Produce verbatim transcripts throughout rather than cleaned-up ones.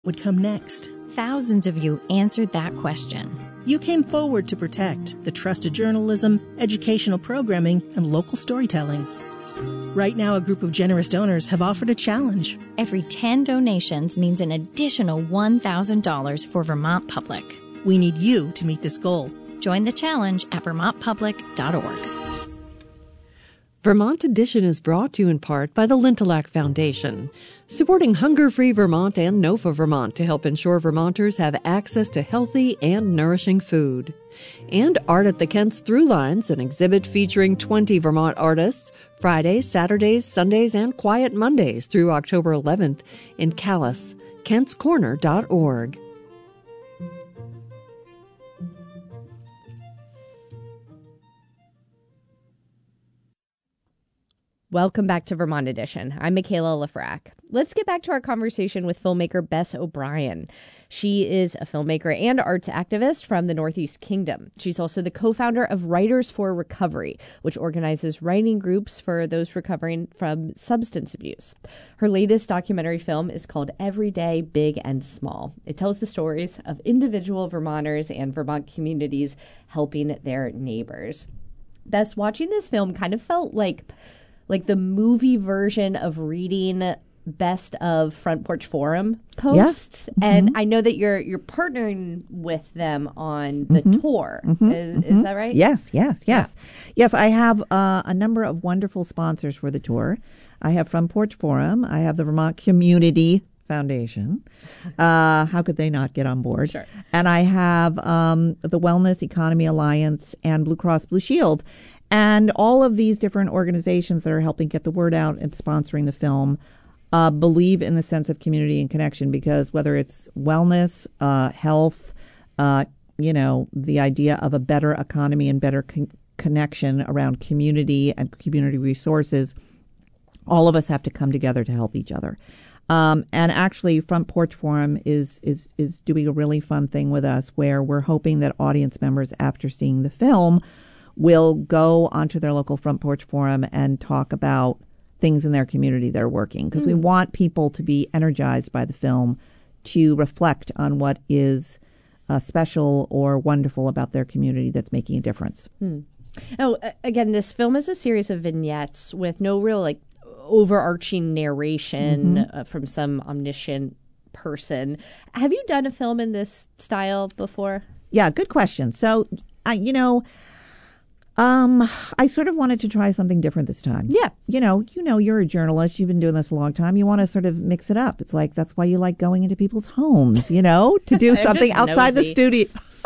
would come next? Thousands of you answered that question. You came forward to protect the trusted journalism, educational programming, and local storytelling. Right now, a group of generous donors have offered a challenge. Every ten donations means an additional one thousand dollars for Vermont Public. We need you to meet this goal. Join the challenge at vermont public dot org. Vermont Edition is brought to you in part by the Lintillac Foundation, supporting Hunger-Free Vermont and NOFA Vermont to help ensure Vermonters have access to healthy and nourishing food. And Art at the Kent's Throughlines, an exhibit featuring twenty Vermont artists, Fridays, Saturdays, Sundays, and Quiet Mondays through October eleventh in Calais, kents corner dot org. Welcome back to Vermont Edition. I'm Michaela Lafrac. Let's get back to our conversation with filmmaker Bess O'Brien. She is a filmmaker and arts activist from the Northeast Kingdom. She's also the co-founder of Writers for Recovery, which organizes writing groups for those recovering from substance abuse. Her latest documentary film is called Everyday Big and Small. It tells the stories of individual Vermonters and Vermont communities helping their neighbors. Bess, watching this film kind of felt like like the movie version of reading best of Front Porch Forum posts. Yeah. And Mm-hmm. I know that you're you're partnering with them on the Mm-hmm. tour. Mm-hmm. Is, Mm-hmm. is that right? Yes, yes, yes. Yeah. Yes, I have uh, a number of wonderful sponsors for the tour. I have Front Porch Forum. I have the Vermont Community Foundation. Uh, how could they not get on board? Sure. And I have um, the Wellness Economy Alliance and Blue Cross Blue Shield. And all of these different organizations that are helping get the word out and sponsoring the film uh, believe in the sense of community and connection, because whether it's wellness, uh, health, uh, you know, the idea of a better economy and better con- connection around community and community resources, all of us have to come together to help each other. Um, and actually, Front Porch Forum is, is, is doing a really fun thing with us where we're hoping that audience members, after seeing the film, will go onto their local Front Porch Forum and talk about things in their community that are working. Because mm. we want people to be energized by the film to reflect on what is uh, special or wonderful about their community that's making a difference. Mm. Oh, again, this film is a series of vignettes with no real, like, overarching narration mm-hmm. uh, from some omniscient person. Have you done a film in this style before? Yeah, good question. So, uh, you know... Um, I sort of wanted to try something different this time. Yeah. You know, you know, you're a journalist. You've been doing this a long time. You want to sort of mix it up. It's like, that's why you like going into people's homes, you know, to do something outside nosy. the studio.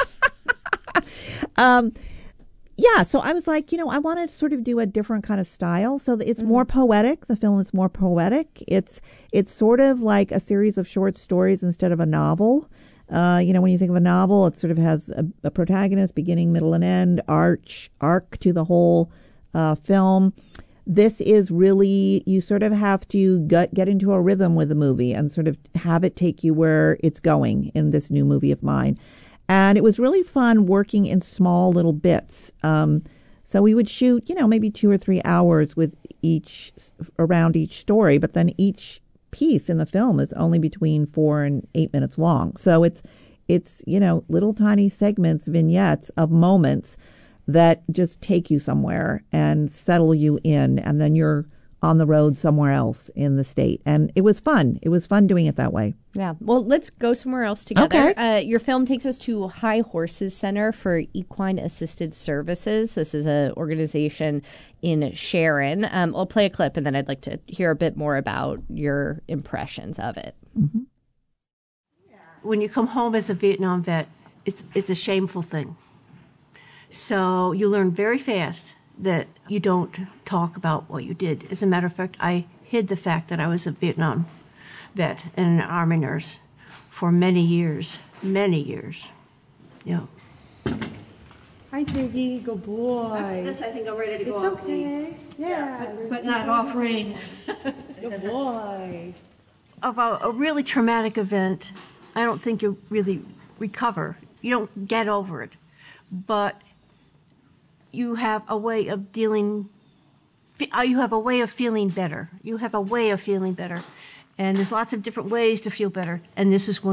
um, yeah. So I was like, you know, I want to sort of do a different kind of style. So it's mm-hmm. more poetic. The film is more poetic. It's, it's sort of like a series of short stories instead of a novel. Uh, you know, when you think of a novel, it sort of has a, a protagonist, beginning, middle, and end, arch, arc to the whole uh, film. This is really, you sort of have to get, get into a rhythm with the movie and sort of have it take you where it's going in this new movie of mine. And it was really fun working in small little bits. Um, so we would shoot, you know, maybe two or three hours with each, around each story, but then each piece in the film is only between four and eight minutes long. So it's, it's, you know, little tiny segments, vignettes of moments that just take you somewhere and settle you in. And then you're on the road somewhere else in the state. And it was fun. It was fun doing it that way. Yeah. Well, let's go somewhere else together. Okay. Uh, your film takes us to High Horses Center for Equine Assisted Services. This is an organization in Sharon. Um, I'll play a clip, and then I'd like to hear a bit more about your impressions of it. Mm-hmm. When you come home as a Vietnam vet, it's it's a shameful thing. So you learn very fast that you don't talk about what you did. As a matter of fact, I hid the fact that I was a Vietnam vet and an Army nurse for many years, many years. Yeah. Hi, Piggy. Good boy. After this, I think I'm ready to go It's off okay. Yeah. yeah but, but not off rain. Good boy. Of a, a really traumatic event, I don't think you really recover. You don't get over it. But you have a way of dealing, you have a way of feeling better. You have a way of feeling better. And there's lots of different ways to feel better. And this is one.